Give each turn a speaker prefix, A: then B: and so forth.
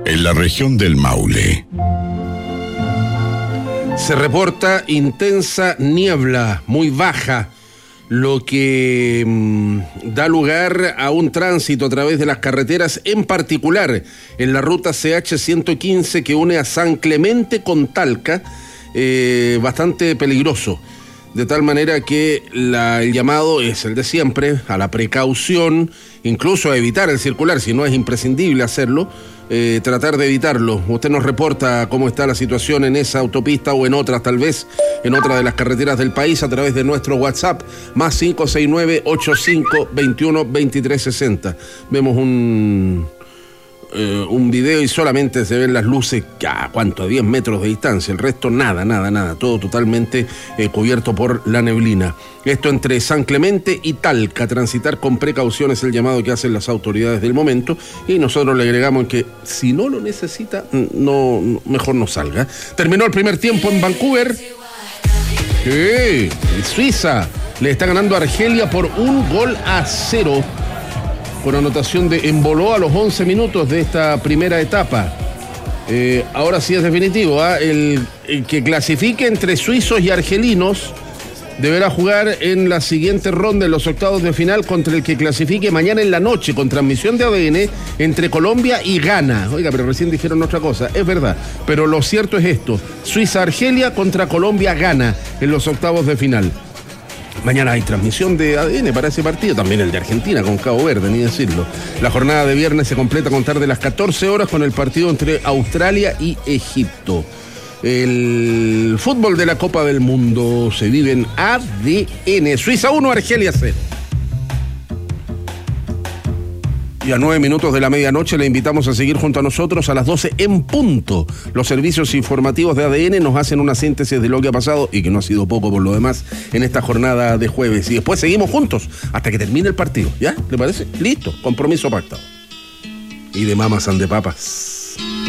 A: En la región del Maule
B: se reporta intensa niebla, muy baja, lo que da lugar a un tránsito a través de las carreteras, en particular en la ruta CH115 que une a San Clemente con Talca, bastante peligroso. De tal manera que el llamado es el de siempre, a la precaución, incluso a evitar el circular, si no es imprescindible hacerlo, tratar de evitarlo. Usted nos reporta cómo está la situación en esa autopista o en otras, tal vez en otra de las carreteras del país, a través de nuestro WhatsApp, más 569-8521-2360. Vemos un video y solamente se ven las luces, ¿cuánto? A 10 metros de distancia, el resto nada, todo totalmente cubierto por la neblina. Esto entre San Clemente y Talca, transitar con precaución es el llamado que hacen las autoridades del momento, y nosotros le agregamos que si no lo necesita, mejor no salga. Terminó el primer tiempo en Vancouver. Suiza le está ganando a Argelia por 1-0. Con anotación de Emboló a los 11 minutos de esta primera etapa. Ahora sí es definitivo, el que clasifique entre suizos y argelinos deberá jugar en la siguiente ronda, en los octavos de final, contra el que clasifique mañana en la noche, con transmisión de ADN, entre Colombia y Ghana. Oiga, pero recién dijeron otra cosa, es verdad, pero lo cierto es esto: Suiza-Argelia contra Colombia-Ghana en los octavos de final. Mañana hay transmisión de ADN para ese partido, también el de Argentina con Cabo Verde, ni decirlo. La jornada de viernes se completa a contar de las 14 horas con el partido entre Australia y Egipto. El fútbol de la Copa del Mundo se vive en ADN. Suiza 1, Argelia 0. Y a 9 minutos de la medianoche le invitamos a seguir junto a nosotros a las 12 en punto. Los servicios informativos de ADN nos hacen una síntesis de lo que ha pasado, y que no ha sido poco por lo demás, en esta jornada de jueves. Y después seguimos juntos hasta que termine el partido. ¿Ya? ¿Le parece? Listo. Compromiso pactado. Y de mamas and de papas.